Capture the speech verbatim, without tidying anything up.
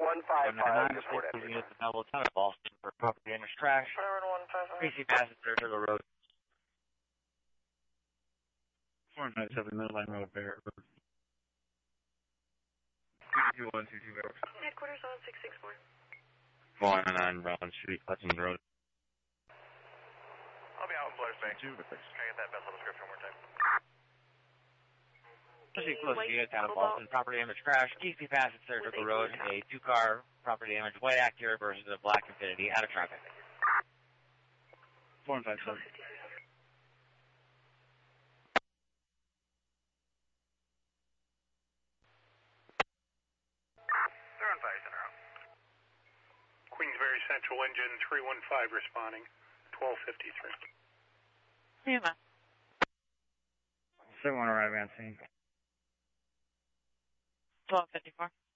one five five. Unit to Noble Tunnel, Boston for property damage crash. P C passenger to the road. four nine seven Middle Line Road, Barrett Road. two two one two two Barrett. Headquarters on six six four. four nine nine Rollins Street, Hudson Road. I'll be out in Blair's Bay. Two, Can I get that vessel description one more time? Proceed close to Unit Town of Boston, property damage crash. T C passenger to the road, a two-car property damage white Acura versus a black Infiniti out of traffic. four five seven. They're on fire, center out. Queensbury Central Engine three one five responding, twelve fifty-three. Yeah, seven one arriving on scene. twelve fifty-four.